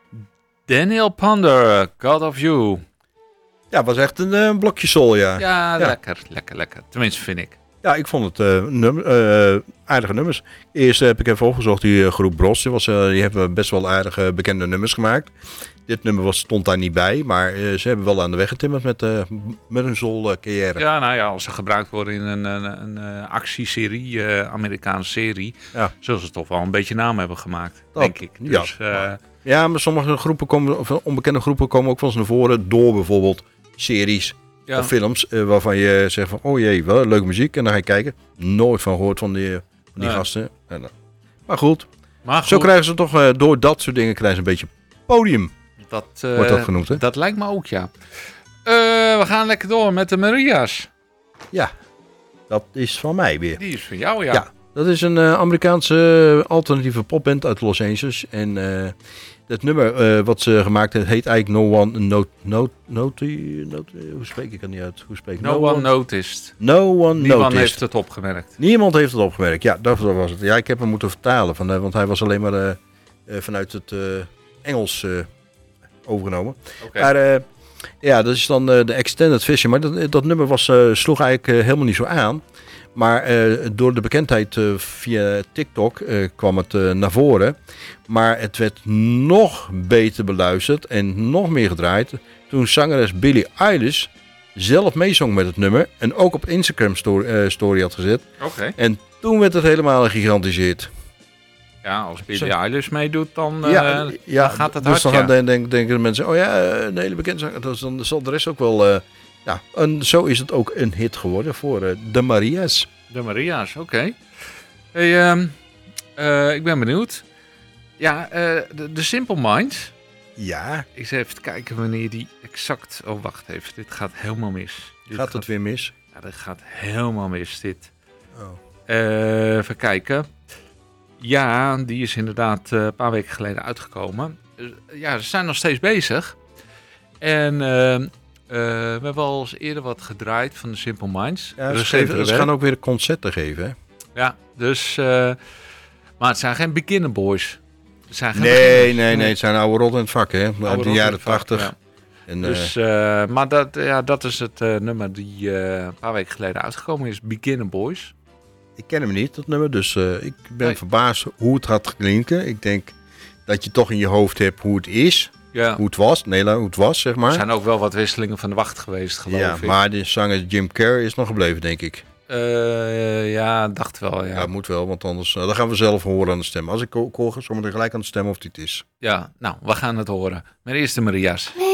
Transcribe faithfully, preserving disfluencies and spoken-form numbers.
Daniel Ponder, God of You. Ja, was echt een uh, blokje soul, ja. Ja, ja, lekker, lekker, lekker. Tenminste, vind ik. Ja, ik vond het uh, nummer, uh, aardige nummers. Eerst heb ik even opgezocht, die uh, groep Bros. Die, was, uh, die hebben best wel aardige bekende nummers gemaakt. Dit nummer was, stond daar niet bij, maar uh, ze hebben wel aan de weg getimmerd met, uh, met hun soul uh, carrière. Ja, nou ja, als ze gebruikt worden in een, een, een, een actieserie, uh, Amerikaanse serie, ja. zullen ze toch wel een beetje naam hebben gemaakt, dat, denk ik. Dus, ja. Uh, ja, maar sommige groepen komen, of onbekende groepen komen ook wel eens naar voren door bijvoorbeeld series. Ja. Of films uh, waarvan je zegt van, oh jee, wel leuke muziek. En dan ga je kijken. Nooit van gehoord van die, van die nee. gasten. En, uh, maar, goed. maar goed, zo krijgen ze toch, uh, door dat soort dingen krijgen ze een beetje podium. Dat, uh, wordt dat genoemd, hè? Dat lijkt me ook, ja. Uh, we gaan lekker door met de Maria's. Ja, dat is van mij weer. Die is van jou, ja. Ja, dat is een uh, Amerikaanse alternatieve popband uit Los Angeles. En uh, het nummer uh, wat ze gemaakt heeft, heet eigenlijk No One Note... Note, note, note hoe spreek ik het niet uit? Hoe spreek ik? No, no One, one Noticed. No One Niemand Noticed. heeft het opgemerkt. Niemand heeft het opgemerkt, ja, dat was het. Ja, ik heb hem moeten vertalen, van, uh, want hij was alleen maar uh, uh, vanuit het uh, Engels uh, overgenomen. Okay. Maar uh, ja, dat is dan uh, de Extended Version. Maar dat, dat nummer was, uh, sloeg eigenlijk uh, helemaal niet zo aan. Maar uh, door de bekendheid uh, via TikTok uh, kwam het uh, naar voren. Maar het werd nog beter beluisterd en nog meer gedraaid toen zangeres Billie Eilish zelf meezong met het nummer. En ook op Instagram story, uh, story had gezet. Okay. En toen werd het helemaal gigantiseerd. Ja, als Billie Eilish meedoet, dan, uh, ja, ja, dan gaat het dus hard. Dan ja. denken, denken, denken de mensen, oh ja, een hele bekende zanger. Dus dan zal de rest ook wel... Uh, ja, en zo is het ook een hit geworden voor uh, de Maria's. De Maria's, oké. Okay. Hey, um, uh, ik ben benieuwd. Ja, uh, de, de Simple Minds. Ja. Ik zal even kijken wanneer die exact... Oh, wacht even. Dit gaat helemaal mis. Dit gaat, gaat het weer mis? Ja, dit gaat helemaal mis, dit. Oh. Uh, even kijken. Ja, die is inderdaad uh, een paar weken geleden uitgekomen. Uh, ja, ze zijn nog steeds bezig. En... Uh, Uh, we hebben al eens eerder wat gedraaid van de Simple Minds. Ja, ze, geven, ze gaan ook weer concerten geven, hè? Ja, dus... Uh, maar het zijn geen beginner boys. Het zijn geen nee, nee, nee. Het zijn oude rot in het vak, hè? Uit de jaren tachtig. Ja. En, dus, uh, maar dat, ja, dat is het uh, nummer die uh, een paar weken geleden uitgekomen is. Beginner Boys. Ik ken hem niet, dat nummer. Dus uh, ik ben nee. verbaasd hoe het gaat klinken. Ik denk dat je toch in je hoofd hebt hoe het is. Ja. Hoe het was, nee, hoe het was, zeg maar. Er zijn ook wel wat wisselingen van de wacht geweest, geloof ja, ik. Ja, maar de zanger Jim Carrey is nog gebleven, denk ik. Uh, ja, dacht wel, ja. Ja, moet wel, want anders uh, dan gaan we zelf horen aan de stem. Als ik hoor, zo meteen gelijk aan de stem of dit is. Ja, nou, we gaan het horen. Mijn eerste Maria's.